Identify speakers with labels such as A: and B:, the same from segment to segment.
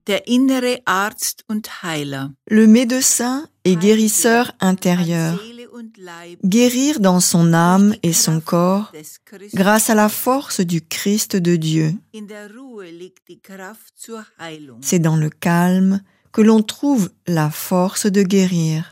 A: der innere Arzt und Heiler,
B: le médecin et guérisseur intérieur,
A: Seele und Leib,
B: guérir dans son âme et son corps
A: des Christus.
B: grâce à la force du Christ de Dieu.
A: In der Ruhe liegt die Kraft zur Heilung.
B: C'est dans le calme que l'on trouve la force de guérir.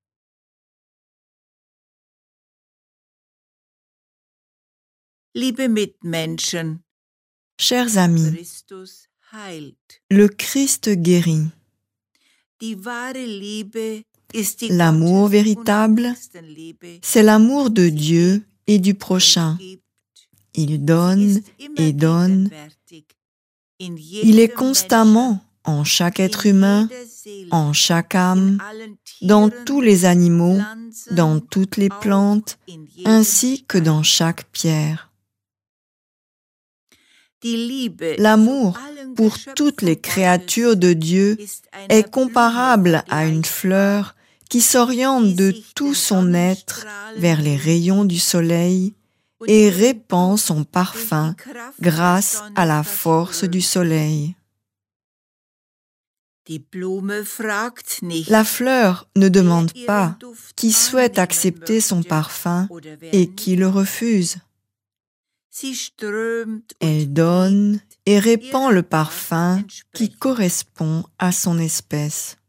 A: Liebe Mitmenschen,
B: Chers amis,
A: Christus heilt.
B: le Christ guérit.
A: Die wahre Liebe ist die
B: L'amour
A: Gottes-
B: véritable,
A: und Nächstenliebe,
B: c'est l'amour de Dieu et du
A: die
B: prochain.
A: gibt.
B: Il
A: Sie
B: donne
A: ist immer
B: et donne.
A: gegenwärtig. In
B: Il est
A: jedem
B: constamment en chaque
A: Menschen,
B: être
A: in
B: humain,
A: jeder Seele,
B: en chaque
A: in
B: âme,
A: allen
B: dans
A: Tieren,
B: tous les animaux,
A: Pflanzen,
B: dans toutes les
A: auch
B: plantes,
A: in jedem
B: ainsi que dans
A: Stein.
B: chaque pierre.
A: Die Liebe
B: L'amour
A: zu allen
B: pour
A: Geschöpfen
B: toutes les
A: Gottes
B: créatures de Dieu
A: ist einer
B: est comparable
A: Blume
B: à une
A: vergleichbar,
B: fleur qui s'oriente de tout son être vers les rayons du soleil
A: und
B: et
A: ihren
B: répand
A: Duft
B: son
A: durch die
B: parfum
A: Kraft
B: grâce
A: der
B: à la
A: Sonne
B: force du
A: verströmt.
B: soleil.
A: Die Blume fragt nicht,
B: La fleur ne demande
A: wer ihren
B: pas
A: Duft
B: qui souhaite
A: annehmen
B: accepter son
A: möchte
B: parfum
A: oder wer
B: et qui
A: nicht.
B: le refuse.
A: Sie strömt
B: Elle
A: und
B: donne
A: gibt
B: et répand le
A: ihrer Art
B: parfum qui
A: entsprechend.
B: correspond à son espèce.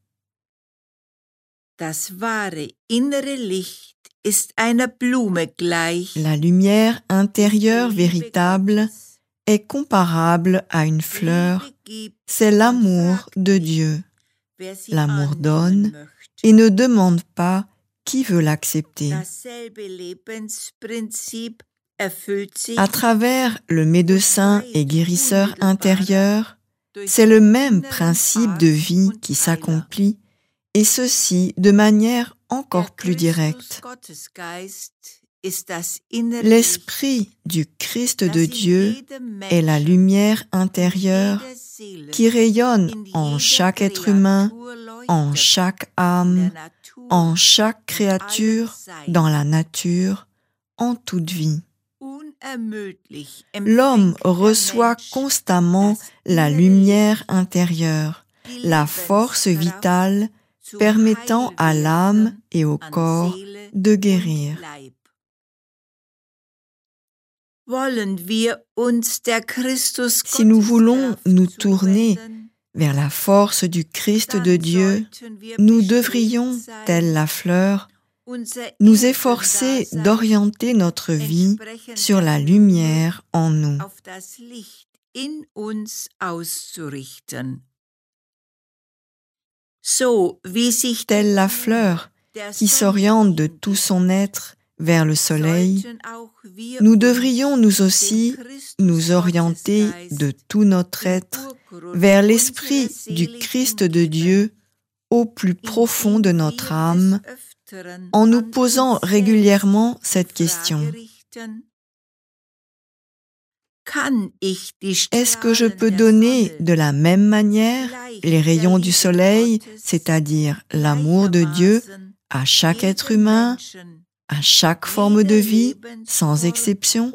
A: Das wahre innere Licht ist einer Blume gleich.
B: La lumière intérieure
A: ist die Liebe
B: véritable
A: Gottes.
B: est comparable à une fleur.
A: Liebe gibt
B: C'est
A: und
B: l'amour
A: fragt
B: de
A: nicht,
B: Dieu.
A: wer sie
B: L'amour
A: annehmen
B: donne
A: möchte.
B: et ne demande pas qui veut l'accepter.
A: Dasselbe Lebensprinzip erfüllt sich
B: À travers le médecin et guérisseur intérieur, c'est le même principe de vie qui s'accomplit, et ceci de manière encore plus directe. L'esprit du Christ de Dieu est la lumière intérieure qui rayonne en chaque être humain, en chaque âme, en chaque créature, dans la nature, en toute vie. L'homme reçoit constamment la lumière intérieure, la force vitale permettant à l'âme et au corps de guérir. Si nous voulons nous tourner vers la force du Christ de Dieu, nous devrions, telle la fleur, nous efforcer d'orienter notre vie sur la lumière en nous. Telle la fleur qui s'oriente de tout son être vers le soleil, nous devrions nous aussi nous orienter de tout notre être vers l'esprit du Christ de Dieu au plus profond de notre âme, en nous posant régulièrement cette question. Est-ce que je peux donner de la même manière les rayons du soleil, c'est-à-dire l'amour de Dieu, à chaque être humain, à chaque forme de vie, sans exception?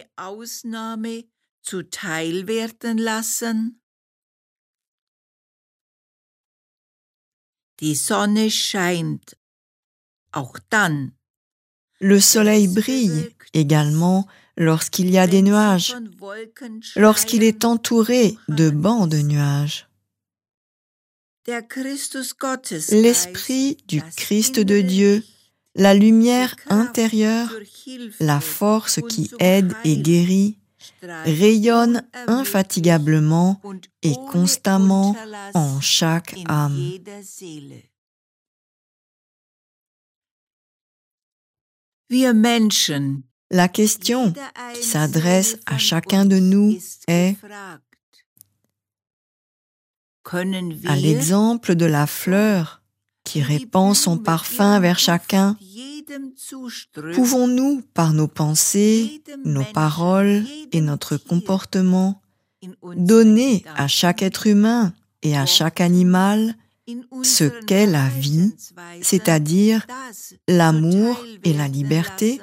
B: Le soleil brille également lorsqu'il y a des nuages, lorsqu'il est entouré de bancs de nuages. L'esprit du Christ de Dieu, la lumière intérieure, la force qui aide et guérit, rayonne infatigablement et constamment en chaque âme. La question qui s'adresse à chacun de nous est, à l'exemple de la fleur qui répand son parfum vers chacun, pouvons-nous, par nos pensées, nos paroles et notre comportement, donner à chaque être humain et à chaque animal ce qu'est la vie, c'est-à-dire l'amour et la liberté?